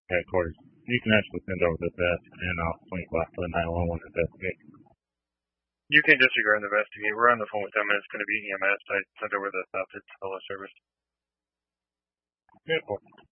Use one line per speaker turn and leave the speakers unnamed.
headquarters. You can actually send over the vest, and I'll swing by for the 911 investigation.
You can disregard and investigate. We're on the phone with them, and it's going to be EMS. I sent over the stop to tele service.
Good.